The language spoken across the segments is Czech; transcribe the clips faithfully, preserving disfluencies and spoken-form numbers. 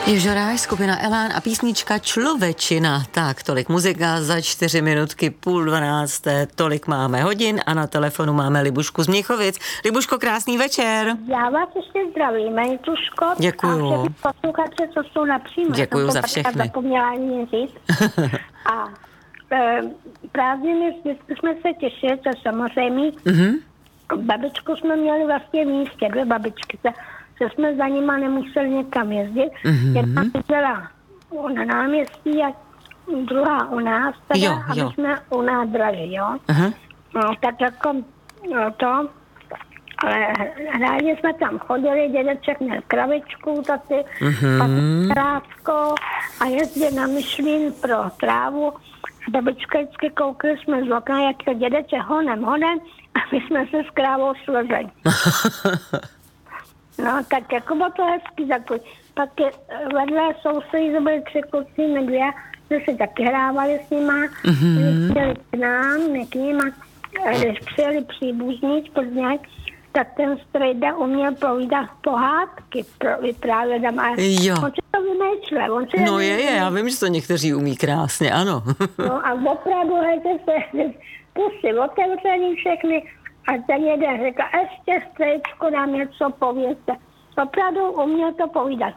Ježoráš, skupina Elán a písnička Člověčina. Tak, tolik muzika za čtyři minutky, půl dvanácté, tolik máme hodin a na telefonu máme Libušku z Měchovic. Libuško, krásný večer. Já vás ještě zdravím, Jutuško. Děkuju. A všechny posluchače, co jsou napřímo. Děkuju za všechny. Já zapomněla ani říct. A e, prázdniny, vždycky jsme se těšili, to samozřejmě. Mm-hmm. Babičku jsme měli vlastně v místě, dvě babičky, že jsme za nima nemuseli někam jezdit. Mm-hmm. Jedna byla na náměstí a druhá u nás, teda, jo, a my jo. jsme u nádraží, jo. Uh-huh. No, tak jako no, to, ale rádi jsme tam chodili, dědeček měl kravičku, taky, Mm-hmm. taky krávko a jezdili na Myšlín pro trávu. Babička vždycky koukali jsme z okna, jak to dědeček honem, honem a my jsme se s krávou slezeli. No, tak jako bylo to hezký takový. Pak je, vedle sousedí, to byly tři kluci, my dvě, jsme si taky hrávali s nima, mm-hmm. přijeli k nám, ne k nima, když přijeli příbuzní z Plzně, tak ten strejda uměl povídat pohádky, pro, vyprávět tam, a jo. on se to vymýšlel. On se No je, je, já vím, že to někteří umí krásně, ano. No a opravdu, hejte se, pusy otevřený všechny, a ten jeden řekl, ještě strejčko nám něco pověste. Opravdu uměl to povídat.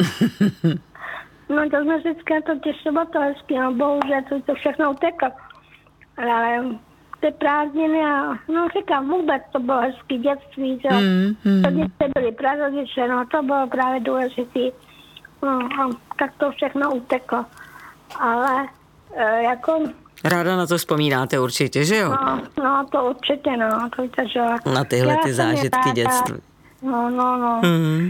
No to jsme vždycky na to těšilo, to hezky, no bohužel to, to všechno uteklo. Ale ty prázdniny a, no říkám, vůbec to bylo hezký dětství, že Mm, mm. to děti byly prarodiče, no to bylo právě důležitý. No a tak to všechno uteklo. Ale e, jako... Ráda na to vzpomínáte určitě, že jo? No, no to určitě, no. To víte, že... Na tyhle Já ty jsem zážitky ráda. dětství. No, no, no. Mm.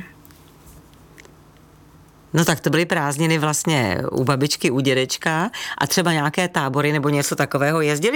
No tak to byly prázdniny vlastně u babičky, u dědečka a třeba nějaké tábory nebo něco takového jezdili